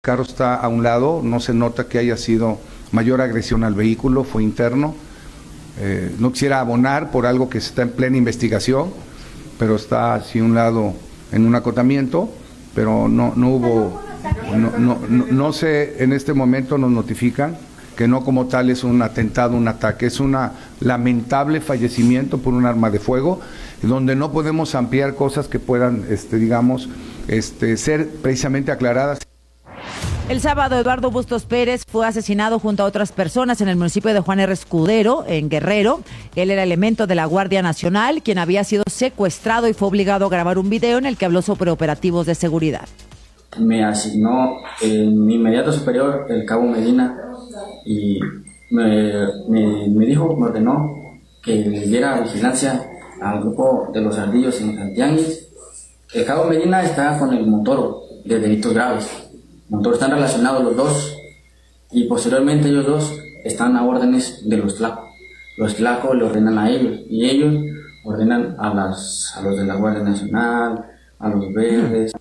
carro está a un lado, no se nota que haya sido mayor agresión al vehículo, fue interno. No quisiera abonar por algo que está en plena investigación, pero está así a un lado en un acotamiento, pero no hubo, no sé, en este momento nos notifican que no como tal es un atentado, un ataque, es un lamentable fallecimiento por un arma de fuego, donde no podemos ampliar cosas que puedan, ser precisamente aclaradas. El sábado, Eduardo Bustos Pérez fue asesinado junto a otras personas en el municipio de Juan R. Escudero, en Guerrero. Él era elemento de la Guardia Nacional, quien había sido secuestrado y fue obligado a grabar un video en el que habló sobre operativos de seguridad. Me asignó mi inmediato superior, el cabo Medina, y me dijo, me ordenó que le diera vigilancia al grupo de los ardillos en Santianguis. El cabo Medina está con el Montoro de delitos graves. Montoro están relacionados los dos, y posteriormente ellos dos están a órdenes de los Tlaco. Los Tlaco le ordenan a ellos, y ellos ordenan a los de la Guardia Nacional, a los verdes.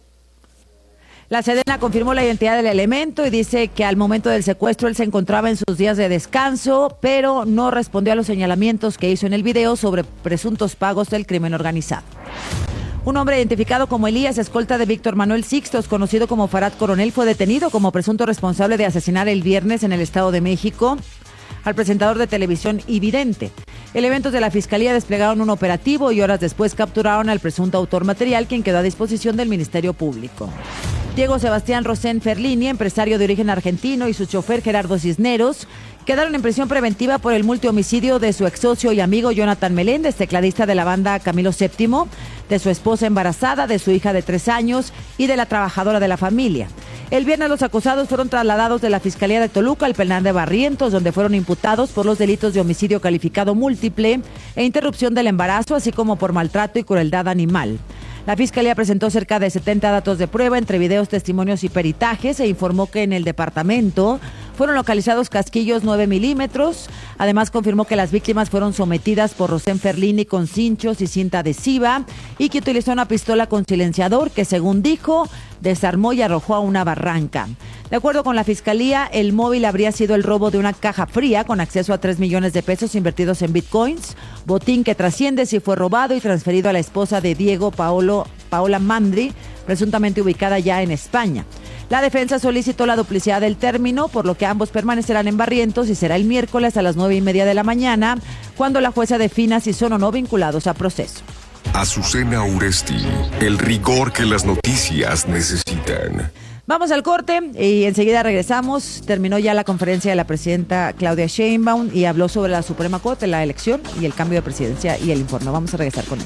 La Sedena confirmó la identidad del elemento y dice que al momento del secuestro él se encontraba en sus días de descanso, pero no respondió a los señalamientos que hizo en el video sobre presuntos pagos del crimen organizado. Un hombre identificado como Elías, escolta de Víctor Manuel Sixtos, conocido como Farad Coronel, fue detenido como presunto responsable de asesinar el viernes en el Estado de México al presentador de televisión Vidente. Elementos de la Fiscalía desplegaron un operativo y horas después capturaron al presunto autor material, quien quedó a disposición del Ministerio Público. Diego Sebastián Rosén Ferlini, empresario de origen argentino, y su chofer Gerardo Cisneros quedaron en prisión preventiva por el multihomicidio de su ex socio y amigo Jonathan Meléndez, tecladista de la banda Camilo VII, de su esposa embarazada, de su hija de 3 años y de la trabajadora de la familia. El viernes los acusados fueron trasladados de la Fiscalía de Toluca al penal de Barrientos, donde fueron imputados por los delitos de homicidio calificado múltiple e interrupción del embarazo, así como por maltrato y crueldad animal. La Fiscalía presentó cerca de 70 datos de prueba entre videos, testimonios y peritajes e informó que en el departamento fueron localizados casquillos 9 milímetros. Además, confirmó que las víctimas fueron sometidas por Rosén Ferlini con cinchos y cinta adhesiva y que utilizó una pistola con silenciador que, según dijo, desarmó y arrojó a una barranca. De acuerdo con la Fiscalía, el móvil habría sido el robo de una caja fría con acceso a 3 millones de pesos invertidos en bitcoins, botín que trasciende si fue robado y transferido a la esposa de Diego, Paola Mandri, presuntamente ubicada ya en España. La defensa solicitó la duplicidad del término, por lo que ambos permanecerán en Barrientos y será el miércoles a las 9:30 de la mañana, cuando la jueza defina si son o no vinculados a proceso. Azucena Uresti, el rigor que las noticias necesitan. Vamos al corte y enseguida regresamos. Terminó ya la conferencia de la presidenta Claudia Sheinbaum y habló sobre la Suprema Corte, la elección y el cambio de presidencia y el informe. Vamos a regresar con él.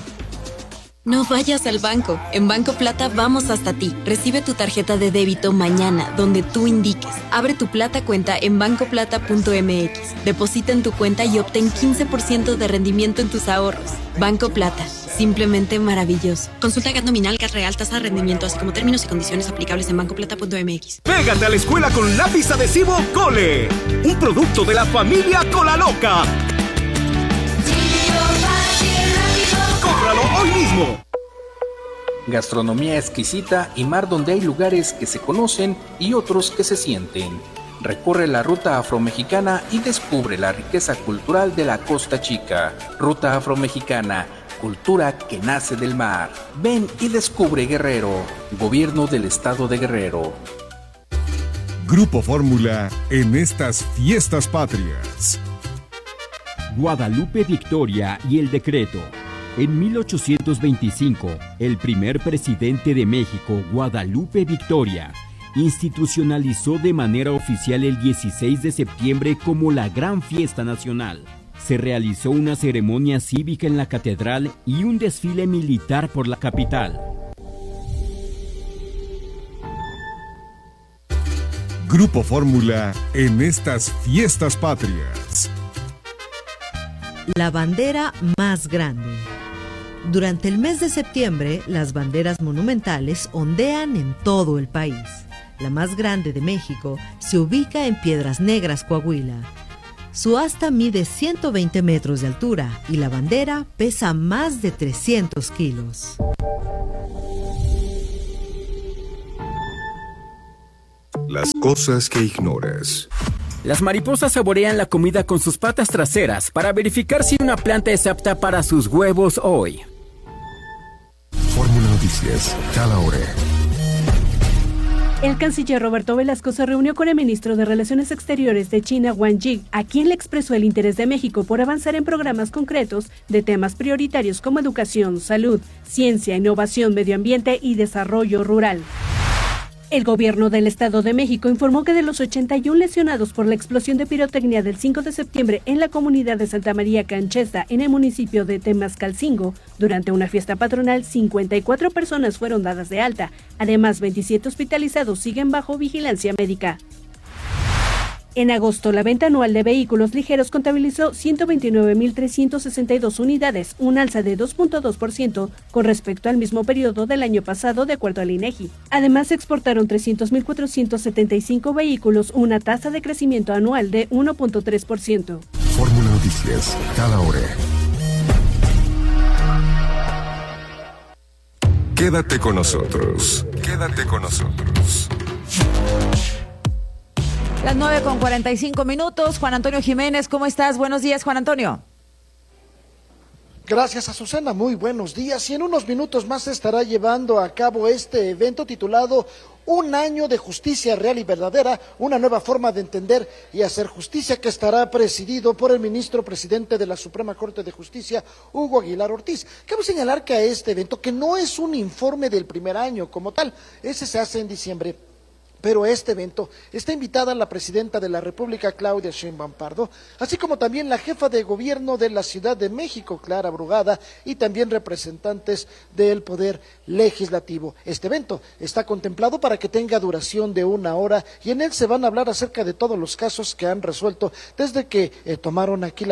No vayas al banco. En Banco Plata vamos hasta ti. Recibe tu tarjeta de débito mañana, donde tú indiques. Abre tu Plata cuenta en bancoplata.mx. Deposita en tu cuenta y obtén 15% de rendimiento en tus ahorros. Banco Plata. Simplemente maravilloso. Consulta GAT nominal, GAT real, tasa de rendimiento, así como términos y condiciones aplicables en bancoplata.mx. Pégate a la escuela con lápiz adhesivo Cole. Un producto de la familia Colaloca. ¡Cómpralo hoy mismo! Gastronomía exquisita y mar donde hay lugares que se conocen y otros que se sienten. Recorre la ruta afromexicana y descubre la riqueza cultural de la Costa Chica. Ruta afromexicana, cultura que nace del mar. Ven y descubre Guerrero. Gobierno del Estado de Guerrero. Grupo Fórmula en estas fiestas patrias. Guadalupe Victoria y el decreto. En 1825, el primer presidente de México, Guadalupe Victoria, institucionalizó de manera oficial el 16 de septiembre como la Gran Fiesta Nacional. Se realizó una ceremonia cívica en la catedral y un desfile militar por la capital. Grupo Fórmula en estas fiestas patrias. La bandera más grande. Durante el mes de septiembre, las banderas monumentales ondean en todo el país. La más grande de México se ubica en Piedras Negras, Coahuila. Su asta mide 120 metros de altura y la bandera pesa más de 300 kilos. Las cosas que ignoras. Las mariposas saborean la comida con sus patas traseras para verificar si una planta es apta para sus huevos hoy. Fórmula Noticias, cada hora. El canciller Roberto Velasco se reunió con el ministro de Relaciones Exteriores de China, Wang Yi, a quien le expresó el interés de México por avanzar en programas concretos de temas prioritarios como educación, salud, ciencia, innovación, medio ambiente y desarrollo rural. El gobierno del Estado de México informó que de los 81 lesionados por la explosión de pirotecnia del 5 de septiembre en la comunidad de Santa María Canchesta, en el municipio de Temascalcingo, durante una fiesta patronal, 54 personas fueron dadas de alta. Además, 27 hospitalizados siguen bajo vigilancia médica. En agosto, la venta anual de vehículos ligeros contabilizó 129.362 unidades, un alza de 2.2% con respecto al mismo periodo del año pasado, de acuerdo al INEGI. Además, se exportaron 300.475 vehículos, una tasa de crecimiento anual de 1.3%. Fórmula Noticias, cada hora. Quédate con nosotros. Quédate con nosotros. Las 9:45. Juan Antonio Jiménez, ¿cómo estás? Buenos días, Juan Antonio. Gracias, Azucena, muy buenos días. Y en unos minutos más se estará llevando a cabo este evento titulado Un año de justicia real y verdadera, una nueva forma de entender y hacer justicia, que estará presidido por el ministro presidente de la Suprema Corte de Justicia, Hugo Aguilar Ortiz. Cabe señalar que a este evento, que no es un informe del primer año como tal, ese se hace en diciembre, pero a este evento está invitada la presidenta de la República, Claudia Sheinbaum Pardo, así como también la jefa de gobierno de la Ciudad de México, Clara Brugada, y también representantes del Poder Legislativo. Este evento está contemplado para que tenga duración de 1 hora y en él se van a hablar acerca de todos los casos que han resuelto desde que tomaron aquí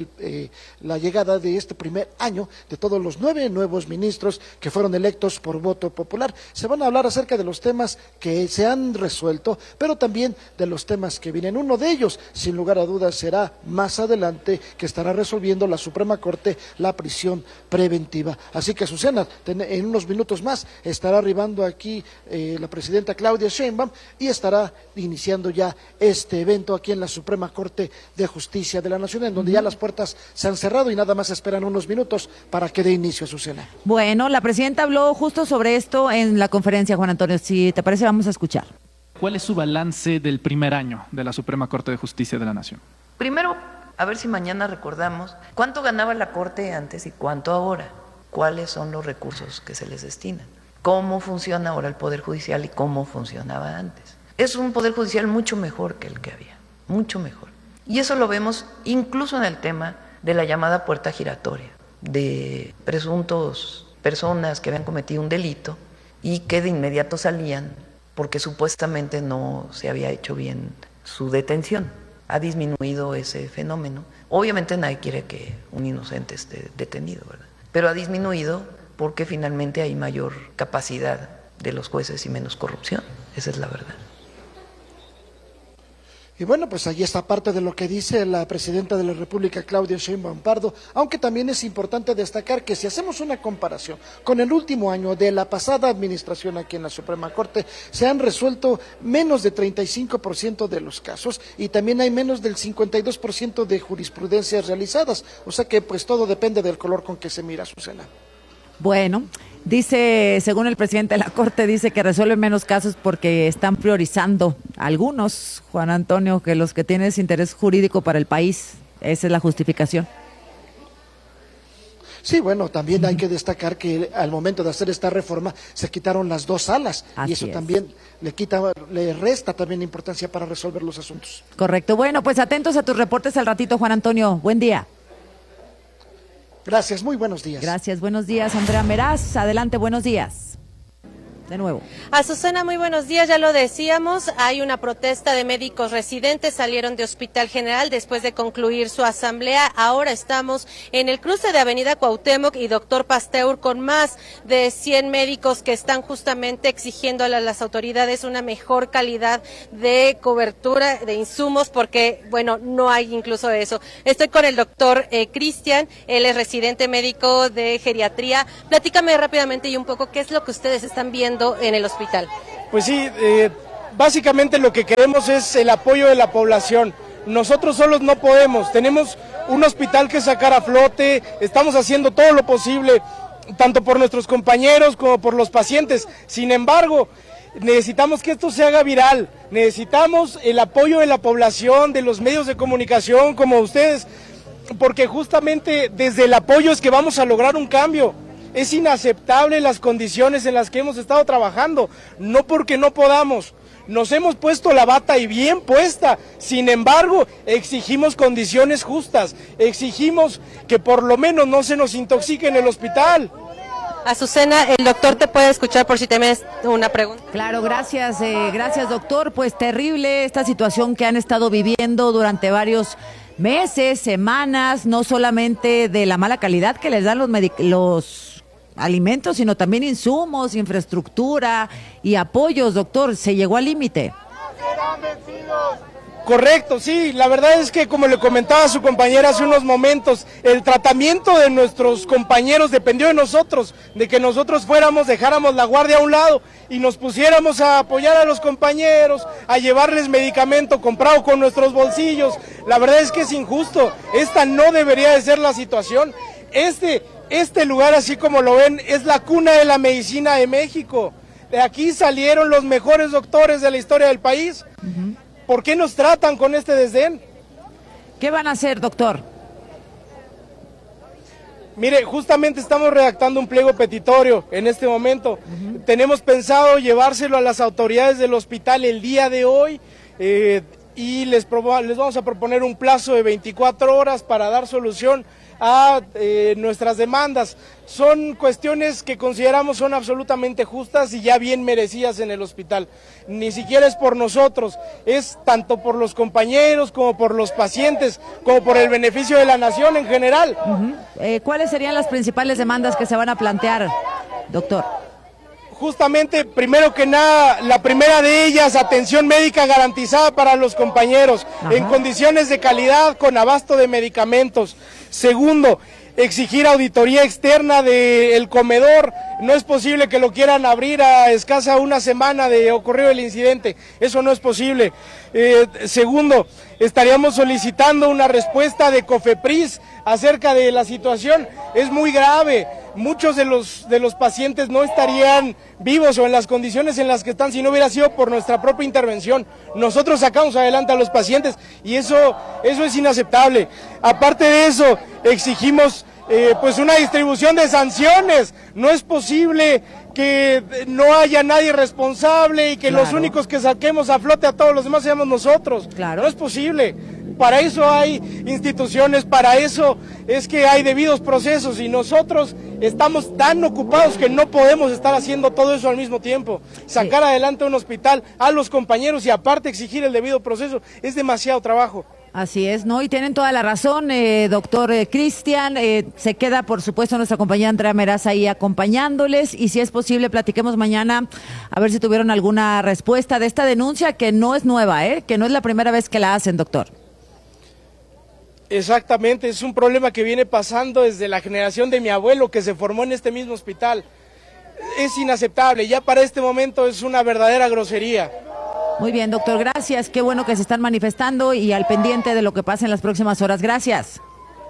la llegada de este primer año, de todos los 9 nuevos ministros que fueron electos por voto popular. Se van a hablar acerca de los temas que se han resuelto, pero también de los temas que vienen. Uno de ellos, sin lugar a dudas, será más adelante, que estará resolviendo la Suprema Corte, la prisión preventiva. Así que, Susana, en unos minutos más estará arribando aquí la presidenta Claudia Sheinbaum y estará iniciando ya este evento aquí en la Suprema Corte de Justicia de la Nación, en donde ya las puertas se han cerrado y nada más esperan unos minutos para que dé inicio, Susana. Bueno, la presidenta habló justo sobre esto en la conferencia, Juan Antonio. Si te parece, vamos a escuchar. ¿Cuál es su balance del primer año de la Suprema Corte de Justicia de la Nación? Primero, a ver si mañana recordamos cuánto ganaba la Corte antes y cuánto ahora. ¿Cuáles son los recursos que se les destinan? ¿Cómo funciona ahora el Poder Judicial y cómo funcionaba antes? Es un Poder Judicial mucho mejor que el que había, mucho mejor. Y eso lo vemos incluso en el tema de la llamada puerta giratoria, de presuntos personas que habían cometido un delito y que de inmediato salían porque supuestamente no se había hecho bien su detención. Ha disminuido ese fenómeno. Obviamente nadie quiere que un inocente esté detenido, ¿verdad? Pero ha disminuido porque finalmente hay mayor capacidad de los jueces y menos corrupción. Esa es la verdad. Y bueno, pues ahí está parte de lo que dice la presidenta de la República, Claudia Sheinbaum Pardo, aunque también es importante destacar que si hacemos una comparación con el último año de la pasada administración aquí en la Suprema Corte, se han resuelto menos de 35% de los casos y también hay menos del 52% de jurisprudencias realizadas, o sea que pues todo depende del color con que se mira, Susana. Bueno, dice, según el presidente de la Corte, dice que resuelven menos casos porque están priorizando algunos, Juan Antonio, que los que tienen interés jurídico para el país. Esa es la justificación. Sí, bueno, también hay que destacar que al momento de hacer esta reforma se quitaron las 2 salas. Así y eso es. También le resta también importancia para resolver los asuntos. Correcto. Bueno, pues atentos a tus reportes al ratito, Juan Antonio. Buen día. Gracias, muy buenos días. Gracias, buenos días, Andrea Meraz. Adelante, buenos días. De nuevo. Azucena, muy buenos días, ya lo decíamos, hay una protesta de médicos residentes, salieron de Hospital General después de concluir su asamblea, ahora estamos en el cruce de Avenida Cuauhtémoc y Doctor Pasteur con más de 100 médicos que están justamente exigiendo a las autoridades una mejor calidad de cobertura de insumos porque, bueno, no hay incluso eso. Estoy con el doctor Cristian, él es residente médico de geriatría, platícame rápidamente y un poco qué es lo que ustedes están viendo en el hospital. Pues sí, básicamente lo que queremos es el apoyo de la población. Nosotros solos no podemos, tenemos un hospital que sacar a flote, estamos haciendo todo lo posible, tanto por nuestros compañeros como por los pacientes. Sin embargo, necesitamos que esto se haga viral, necesitamos el apoyo de la población, de los medios de comunicación como ustedes, porque justamente desde el apoyo es que vamos a lograr un cambio. Es inaceptable las condiciones en las que hemos estado trabajando, no porque no podamos. Nos hemos puesto la bata y bien puesta, sin embargo, exigimos condiciones justas, exigimos que por lo menos no se nos intoxique en el hospital. Azucena, el doctor te puede escuchar por si tienes una pregunta. Claro, gracias, gracias doctor. Pues terrible esta situación que han estado viviendo durante varios meses, semanas, no solamente de la mala calidad que les dan los alimentos, sino también insumos, infraestructura y apoyos, doctor. Se llegó al límite. Correcto, sí, la verdad es que como le comentaba a su compañera hace unos momentos, el tratamiento de nuestros compañeros dependió de nosotros, de que nosotros dejáramos la guardia a un lado y nos pusiéramos a apoyar a los compañeros, a llevarles medicamento comprado con nuestros bolsillos. La verdad es que es injusto, esta no debería de ser la situación. Este lugar, así como lo ven, es la cuna de la medicina de México. De aquí salieron los mejores doctores de la historia del país. ¿Por qué nos tratan con este desdén? ¿Qué van a hacer, doctor? Mire, justamente estamos redactando un pliego petitorio en este momento. Tenemos pensado llevárselo a las autoridades del hospital el día de hoy y les vamos a proponer un plazo de 24 horas para dar solución a nuestras demandas. Son cuestiones que consideramos son absolutamente justas y ya bien merecidas en el hospital. Ni siquiera es por nosotros, es tanto por los compañeros como por los pacientes, como por el beneficio de la nación en general. ¿Cuáles serían las principales demandas que se van a plantear, doctor? Justamente, primero que nada, la primera de ellas, atención médica garantizada para los compañeros, en condiciones de calidad, con abasto de medicamentos. Segundo, exigir auditoría externa del comedor. No es posible que lo quieran abrir a escasa una semana de ocurrido el incidente, eso no es posible. Segundo, estaríamos solicitando una respuesta de COFEPRIS acerca de la situación. Es muy grave, muchos de los pacientes no estarían vivos o en las condiciones en las que están si no hubiera sido por nuestra propia intervención. Nosotros sacamos adelante a los pacientes y eso es inaceptable. Aparte de eso, exigimos pues una distribución de sanciones. No es posible que no haya nadie responsable y que los únicos que saquemos a flote a todos los demás seamos nosotros. No es posible. Para eso hay instituciones, para eso es que hay debidos procesos y nosotros estamos tan ocupados que no podemos estar haciendo todo eso al mismo tiempo. Sacar adelante un hospital a los compañeros y aparte exigir el debido proceso es demasiado trabajo. Así es, ¿no? Y tienen toda la razón, doctor Cristian. Se queda, por supuesto, nuestra compañera Andrea Meraz ahí acompañándoles y si es posible platiquemos mañana a ver si tuvieron alguna respuesta de esta denuncia que no es nueva, que no es la primera vez que la hacen, doctor. Exactamente, es un problema que viene pasando desde la generación de mi abuelo que se formó en este mismo hospital. Es inaceptable, ya para este momento es una verdadera grosería. Muy bien, doctor, gracias. Qué bueno que se están manifestando y al pendiente de lo que pase en las próximas horas. Gracias.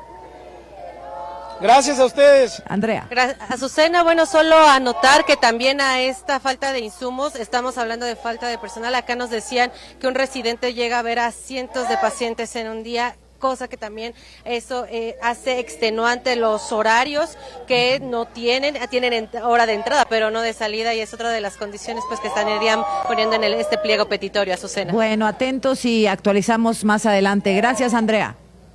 Gracias a ustedes. Andrea. Azucena, bueno, solo anotar que también a esta falta de insumos, estamos hablando de falta de personal. Acá nos decían que un residente llega a ver a cientos de pacientes en un día, cosa que también eso hace extenuante los horarios que no tienen hora de entrada, pero no de salida, y es otra de las condiciones pues que estarían poniendo en este pliego petitorio, Azucena. Bueno, atentos y actualizamos más adelante. Gracias, Andrea.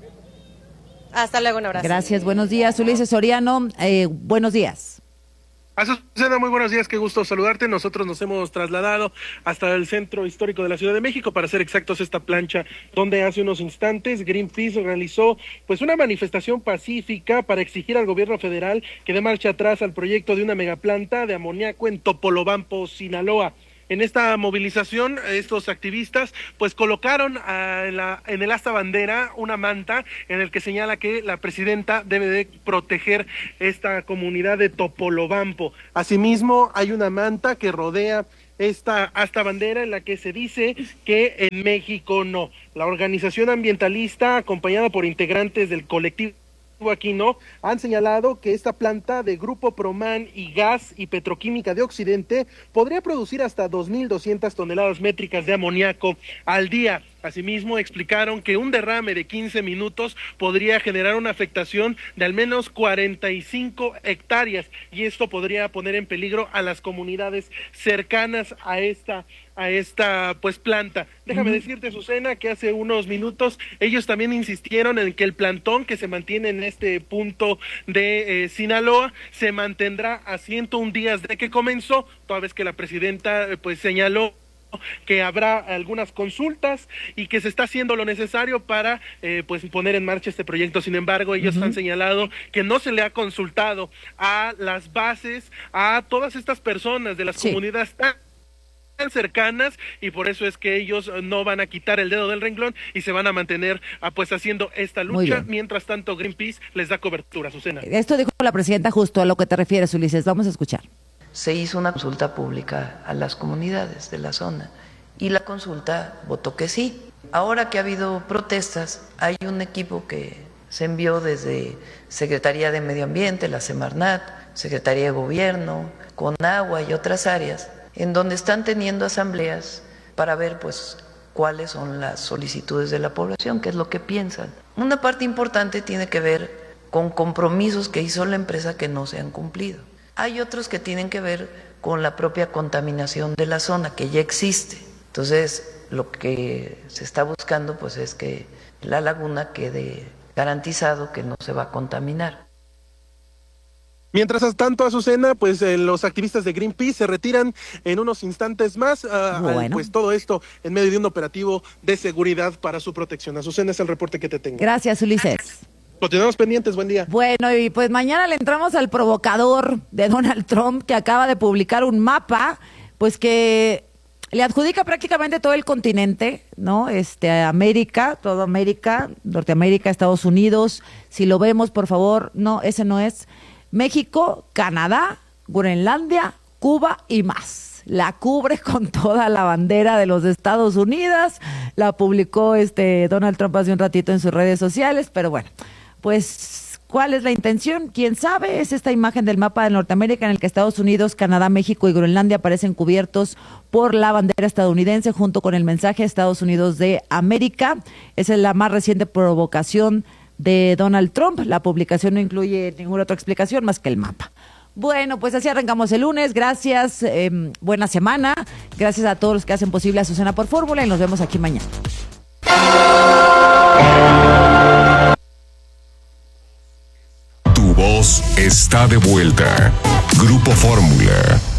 Hasta luego, un abrazo. Gracias, buenos días. Ulises Soriano, buenos días. Azucena, muy buenos días, qué gusto saludarte. Nosotros nos hemos trasladado hasta el centro histórico de la Ciudad de México, para ser exactos, esta plancha donde hace unos instantes Greenpeace realizó pues una manifestación pacífica para exigir al gobierno federal que dé marcha atrás al proyecto de una megaplanta de amoníaco en Topolobampo, Sinaloa. En esta movilización, estos activistas pues colocaron en el asta bandera una manta en el que señala que la presidenta debe de proteger esta comunidad de Topolobampo. Asimismo, hay una manta que rodea esta asta bandera en la que se dice que en México no. La organización ambientalista, acompañada por integrantes del colectivo Aquí No, han señalado que esta planta de Grupo Proman y Gas y Petroquímica de Occidente podría producir hasta 2.200 toneladas métricas de amoníaco al día. Asimismo, explicaron que un derrame de 15 minutos podría generar una afectación de al menos 45 hectáreas y esto podría poner en peligro a las comunidades cercanas a esta pues planta. Déjame decirte, Susana, que hace unos minutos ellos también insistieron en que el plantón que se mantiene en este punto de Sinaloa se mantendrá a 101 días de que comenzó, toda vez que la presidenta pues señaló que habrá algunas consultas y que se está haciendo lo necesario para pues poner en marcha este proyecto. Sin embargo, ellos han señalado que no se le ha consultado a las bases, a todas estas personas de las comunidades tan cercanas, y por eso es que ellos no van a quitar el dedo del renglón y se van a mantener pues haciendo esta lucha. Mientras tanto, Greenpeace les da cobertura. Susana. Esto dijo la presidenta justo a lo que te refieres, Ulises. Vamos a escuchar. Se hizo una consulta pública a las comunidades de la zona y la consulta votó que sí. Ahora que ha habido protestas, hay un equipo que se envió desde Secretaría de Medio Ambiente, la Semarnat, Secretaría de Gobierno, Conagua y otras áreas, en donde están teniendo asambleas para ver pues cuáles son las solicitudes de la población, qué es lo que piensan. Una parte importante tiene que ver con compromisos que hizo la empresa que no se han cumplido. Hay otros que tienen que ver con la propia contaminación de la zona, que ya existe. Entonces, lo que se está buscando pues es que la laguna quede garantizado que no se va a contaminar. Mientras tanto, Azucena, pues los activistas de Greenpeace se retiran en unos instantes más, pues todo esto en medio de un operativo de seguridad para su protección. Azucena, es el reporte que te tengo. Gracias, Ulises. Continuamos pendientes, buen día. Bueno, y pues mañana le entramos al provocador de Donald Trump, que acaba de publicar un mapa, pues que le adjudica prácticamente todo el continente, ¿no? América, toda América, Norteamérica, Estados Unidos. Si lo vemos, por favor, no, ese no es. México, Canadá, Groenlandia, Cuba y más. La cubre con toda la bandera de los Estados Unidos. La publicó Donald Trump hace un ratito en sus redes sociales, pero bueno, pues ¿cuál es la intención? ¿Quién sabe? Es esta imagen del mapa de Norteamérica en el que Estados Unidos, Canadá, México y Groenlandia aparecen cubiertos por la bandera estadounidense junto con el mensaje Estados Unidos de América. Esa es la más reciente provocación de Donald Trump. La publicación no incluye ninguna otra explicación más que el mapa. Bueno, pues así arrancamos el lunes. Gracias, buena semana. Gracias a todos los que hacen posible a Azucena por Fórmula y nos vemos aquí mañana. Tu voz está de vuelta. Grupo Fórmula.